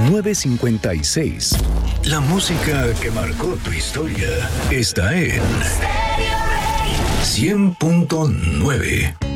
956. La música que marcó tu historia está en 100.9.